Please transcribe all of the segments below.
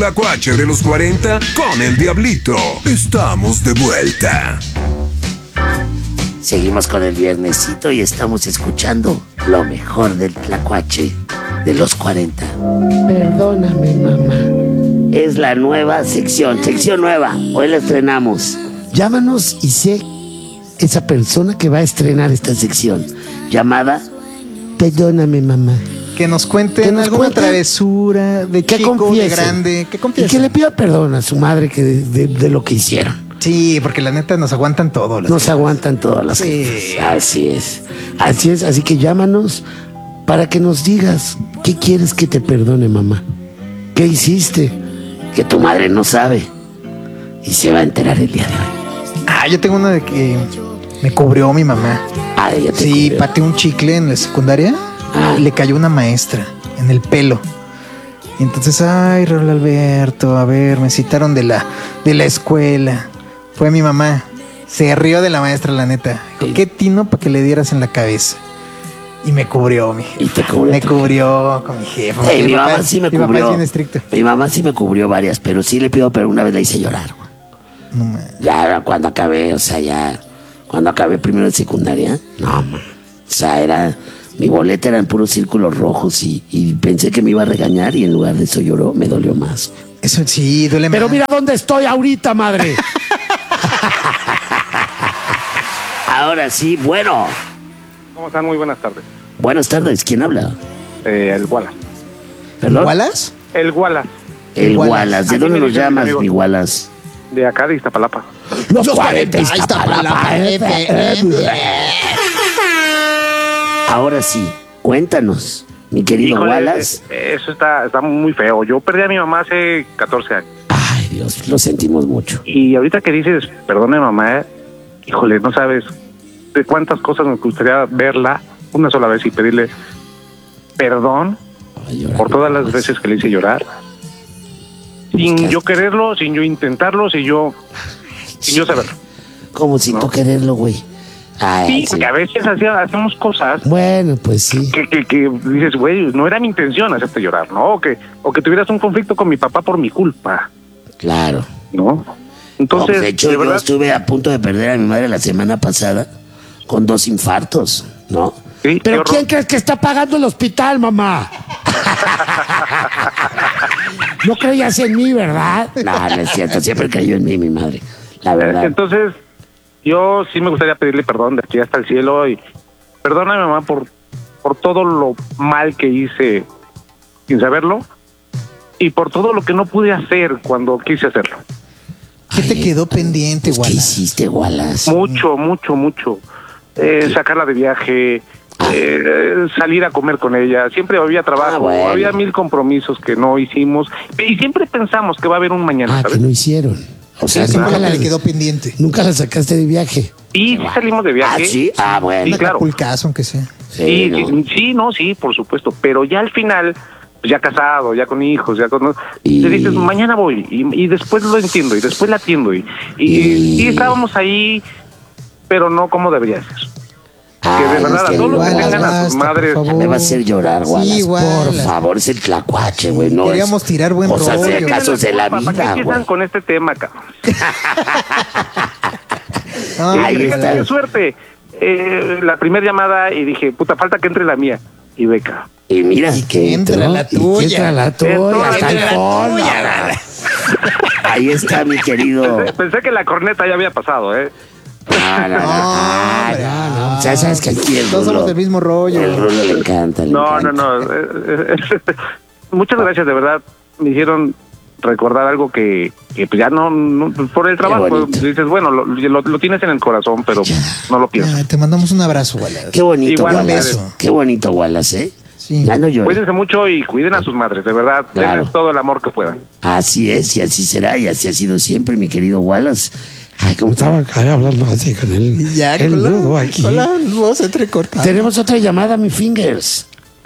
Tlacuache de los 40 con el Diablito. Estamos de vuelta. Seguimos con el viernesito y estamos escuchando lo mejor del Tlacuache de los 40. Perdóname, mamá. Es la nueva sección nueva. Hoy la estrenamos. Llámanos y sé esa persona que va a estrenar esta sección Llamada Perdóname, mamá. Que nos cuenten alguna travesura de Que chico, de confiesen. grande. Que Y confiesen. que le pida perdón a su madre que de lo que hicieron. Sí, porque la neta nos aguantan todo. Nos aguantan todas las Sí. cosas. Así es. Así es. Así que llámanos para que nos digas qué quieres que te perdone, mamá. ¿Qué hiciste? que tu madre no sabe y se va a enterar el día de hoy. Yo tengo una de que me cubrió mi mamá. Ella te Sí, cubrió. pateé un chicle en la secundaria y le cayó una maestra en el pelo. Y entonces, Raúl Alberto, a ver, me citaron de la escuela. Fue mi mamá. Se rió de la maestra, la neta. Dijo, ¿qué tino para que le dieras en la cabeza? Y me cubrió, mi jefe. Y te cubrió. Me cubrió con mi jefe. Hey, porque mi papá mamá sí me mi papá es cubrió. bien estricto. Mi mamá sí me cubrió varias, pero sí le pido, pero una vez la hice llorar, güey. No, man. Ya cuando acabé, cuando acabé primero de secundaria, no, man. O sea, mi boleta era en puros círculos rojos y pensé que me iba a regañar y en lugar de eso lloró, me dolió más. Eso sí, duele más. Pero mira dónde estoy ahorita, madre. Ahora sí, bueno. ¿Cómo están? Muy buenas tardes. Buenas tardes, ¿quién habla? El Wallace. ¿Perdón? ¿Wallace? El Wallace, El Wallace. Wallace. ¿De A mí dónde me nos dicen llamas, amigo. mi Wallace? de acá de Iztapalapa. Los 40 Iztapalapa. Ahora sí, cuéntanos, mi querido Híjole, Wallace. eso está muy feo. Yo perdí a mi mamá hace 14 años. Ay, Dios, lo sentimos mucho. Y ahorita que dices, perdone mamá, híjole, no sabes de cuántas cosas me gustaría verla una sola vez y pedirle perdón Ay, llora, por todas las Wallace. veces que le hice llorar. Sin yo quererlo, sin yo intentarlo, sin yo saberlo. Como si tú quererlo, güey. Ay, Sí, porque a veces hacemos cosas Bueno, pues sí. que dices, güey, no era mi intención hacerte llorar, ¿no? O que tuvieras un conflicto con mi papá por mi culpa, claro. ¿no? Entonces, No, de hecho, de yo verdad, estuve a punto de perder a mi madre la semana pasada con 2 infartos, ¿no? sí, qué ¿Pero horror. quién crees que está pagando el hospital, mamá? No creías en mí, ¿verdad? No, no es cierto, siempre creyó en mí mi madre, la verdad. Entonces, yo sí me gustaría pedirle perdón de aquí hasta el cielo y perdona a mi mamá por todo lo mal que hice sin saberlo y por todo lo que no pude hacer cuando quise hacerlo. ¿Qué te quedó pendiente, Pues, ¿qué Wallace? hiciste, Wallace? Mucho. Sacarla de viaje, salir a comer con ella. Siempre había trabajo, bueno. había 1000 compromisos que no hicimos y siempre pensamos que va a haber un mañana, Ah, ¿sabes? que no hicieron. O sea, ¿Qué nunca le quedó pendiente? Nunca la sacaste de viaje. Y sí salimos de viaje. Ah, sí, bueno. Sí, Un claro. acapulcazo, aunque sea. Sí, ¿no? Sí, por supuesto. Pero ya al final, pues ya casado, ya con hijos, ya con... Y- Le dices, mañana voy, y después lo entiendo, y después la atiendo, y sí estábamos ahí, pero no como debería ser. Que de Ay, verdad, es a todos los que Wallace, tengan a sus basta, madres... por favor. Me va a hacer llorar, Wallace. Sí, Por Wallace. favor, es el tlacuache, güey. No Queríamos es tirar buen cosas de rollo. casos de la ¿Para qué vida, empiezan güey. con este tema, cabrón? Ahí Qué está. suerte. La primera llamada y dije, puta, falta que entre la mía. Y beca. Y mira, Y que entra la Y que tuya. entra la tuya, Entra hasta el la fondo. ahí está mi querido. Pensé que la corneta ya había pasado, ¿eh? No. O sea, sabes que aquí el Todos somos del mismo rollo. El Rulo le encanta. le No. encanta. Muchas gracias, de verdad. Me hicieron recordar algo que pues ya no por el trabajo. bonito. Dices, bueno, lo tienes en el corazón, pero no lo piensas. Te mandamos un abrazo, Wallace. Qué bonito, Igual Wallace. eso. Qué bonito, Wallace, ¿eh? Sí. Ya no llores. Cuídense mucho y cuiden a sus madres, de verdad. Claro. Denles todo el amor que puedan. Así es, y así será, y así ha sido siempre, mi querido Wallace. Ay, como estaba acá hablando así con él. Y ya, el con nudo aquí. la voz entrecortada. Tenemos otra llamada, mi fingers.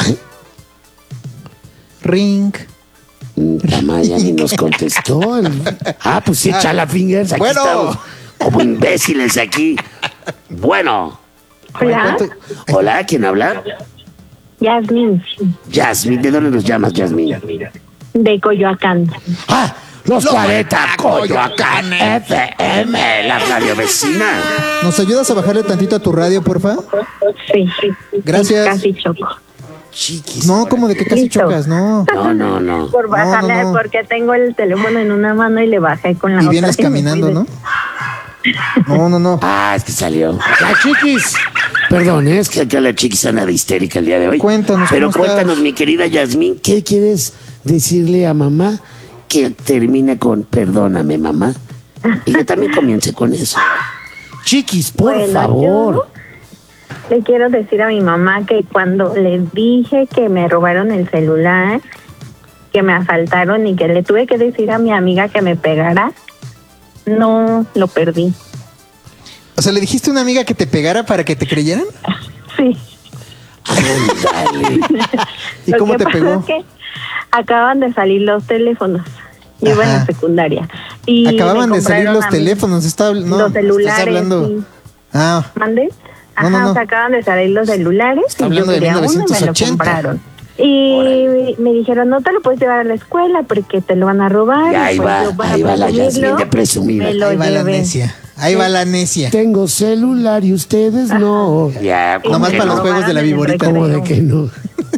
Ring. Tamaya ni nos contestó. Pues sí, chala fingers. Aquí Bueno. estamos como imbéciles aquí. Bueno. Hola, Hola, ¿quién habla? Yasmin. Yasmin, ¿de dónde nos llamas, Yasmin? De Coyoacán. ¡Ah! Los 40 Coyoacán FM, la radio vecina. ¿Nos ayudas a bajarle tantito a tu radio, porfa? Sí. Gracias. Casi choco. Chiquis. No, como de que casi Listo. chocas, no. No. Por bajarle, no. porque tengo el teléfono en una mano y le bajé con la Y otra. vienes me caminando, fui ¿no? No. Ah, es que salió. La Chiquis. Perdón, es que acá la Chiquis anda de histérica el día de hoy. Cuéntanos, Pero ¿cómo estás? cuéntanos, mi querida Yasmín, ¿qué quieres decirle a mamá que termine con perdóname, mamá? Y que también comience con eso. Chiquis, por Bueno, favor. Le quiero decir a mi mamá que cuando le dije que me robaron el celular, que me asaltaron y que le tuve que decir a mi amiga que me pegara, no lo perdí. O sea, ¿le dijiste a una amiga que te pegara para que te creyeran? Sí. Ándale. ¿Y Lo cómo que te pasa pegó? es que acaban de salir los teléfonos. Yo iba en Ajá. la secundaria. Y Acababan me de salir compraron los a mí teléfonos. los celulares. Estás hablando. Sí. Ah, ¿Mande? Ajá, No. o sea, acaban de salir los celulares Está y yo hablando de quería uno y me lo 1980. compraron. Y me dijeron, no te lo puedes llevar a la escuela porque te lo van a robar. Y ahí pues va, yo para ahí va la presumirlo, Yasmín de presumida. me lo ahí va la llevé. necia. Ahí va la necia. Tengo celular y ustedes no. Ya, Y Nomás me para lo los juegos de la robaron en el viborita. ¿Cómo recreo. de que no?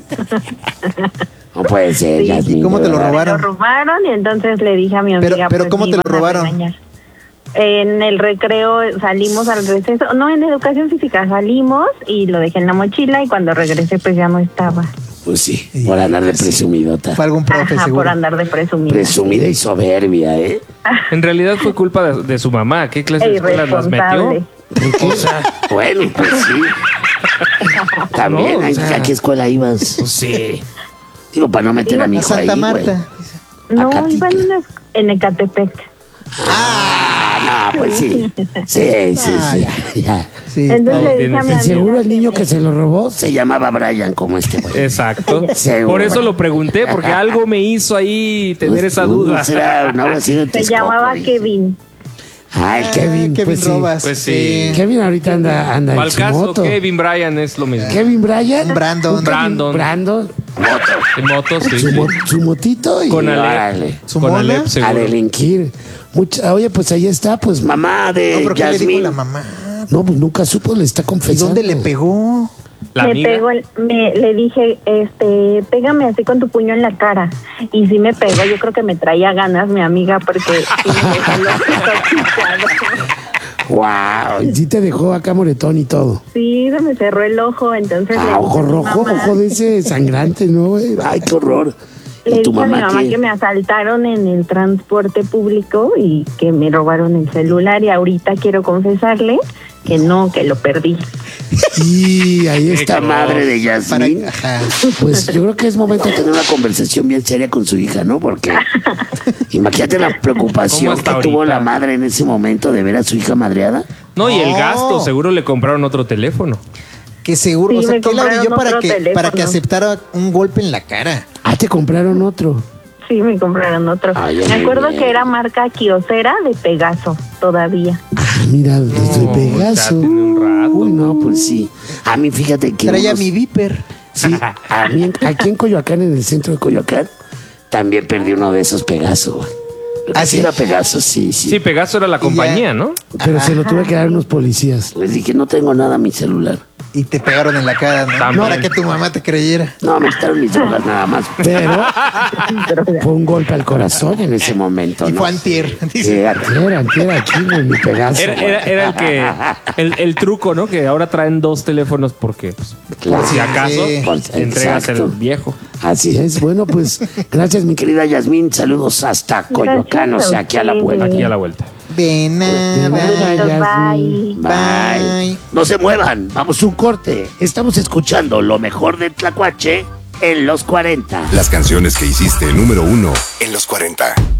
No puede ser, Sí. Yasmín. ¿Y cómo de te lo verdad. Me lo robaron? robaron y entonces le dije a mi Pero- amiga. pero pues, ¿cómo me te lo iban a robaron? regañar. En el recreo salimos al receso. No, en educación física salimos y lo dejé en la mochila y cuando regresé pues ya no estaba. Pues sí, por andar de presumidota. Fue algún profe, Ajá, seguro. por andar de presumida. Presumida y soberbia, ¿eh? En realidad fue culpa de su mamá. ¿Qué clase de escuela las metió? Irresponsable. O sea, bueno, pues sí. También, No, o sea, ¿a qué escuela ibas? Pues sí. Digo, para no meter a mi A hijo ahí, Santa güey. Marta. No, Acatitla. iba en Ecatepec. Ah, no, pues sí. Sí, ya. Sí. Entonces no, le dije a mi amiga Seguro el que niño que se lo robó. Se llamaba Brian como este güey. Exacto. Seguro. Por eso lo pregunté, porque algo me hizo ahí tener esa duda. No habrá sido en se Texcoco, llamaba dije. Kevin. Ay, Kevin. Kevin pues sí. Robas. Pues sí. Kevin ahorita anda en Para el su caso, moto. Kevin Bryan es lo mismo. Kevin Bryan. Brandon. Brandon. En moto, sí. Su motito y Con Órale. Alep. ¿Su Con mona? Alep, A seguro. delinquir. Oye, pues ahí está, pues Mamá No, de pero ¿qué le dijo Yasmín. la mamá? no, pues nunca supo, le está ¿Y confesando. dónde le pegó? La Me amiga. pegó, le dije, pégame así con tu puño en la cara. Y sí me pegó, yo creo que me traía ganas mi amiga porque sí me dejó el ojito picado. Wow. Y sí te dejó acá moretón y todo. Sí, se me cerró el ojo, entonces le dije a Ojo mi rojo, mamá- ojo de ese sangrante, ¿no? güey? Ay, qué horror. Le ¿Y tu dije a mi mamá mamá qué? que me asaltaron en el transporte público y que me robaron el celular y ahorita quiero confesarle que no, que lo perdí. Y ahí Esta está. madre de Para... Yasmín. Ajá. Pues yo creo que es momento de tener una conversación bien seria con su hija, ¿no? Porque imagínate la ¿Cómo preocupación hasta que tuvo ahorita? la madre en ese momento de ver a su hija madreada. No, y el No. gasto, seguro le compraron otro teléfono. Que seguro, Sí, o sea, me que la compraron orilló para otro que teléfono. aceptara un golpe en la cara. Ah, te compraron otro. Sí, me compraron otro. Ay, me muy acuerdo bien. que era marca Kyocera de Pegaso, todavía. Ah, mira, desde No, Pegaso. ya tiene un rato. Uy, no, pues sí. A mí, fíjate que. Traía unos- mi Viper. Sí, a mí, aquí en Coyoacán, en el centro de Coyoacán, también perdí uno de esos Pegaso. Güey. ¿Ah, Sí, sí? era Pegaso, sí. Sí, Pegaso era la compañía, ¿no? Pero se lo tuve que dar a unos policías. Les dije, no tengo nada en mi celular. Y te pegaron en la cara, ¿no? También. Para que tu mamá te creyera. No, me quitaron mis drogas nada más. Pero Droga. fue un golpe al corazón. En ese momento, Y ¿no? fue antier. Dice. Sí, Antier aquí, güey, mi Pegaso. Era el que. El truco, ¿no? Que ahora traen dos teléfonos porque, pues, Claro. por si acaso, Sí. pues, entregas el Exacto. viejo. Así es. Bueno, pues gracias, mi Mi querida Yasmín, saludos hasta Coyoacán, o sea, aquí a la vuelta. Aquí a la vuelta. De nada. Bye. Bye. No se muevan, vamos a un corte. Estamos escuchando lo mejor de Tlacuache en los 40. Las canciones que hiciste número 1 en los 40.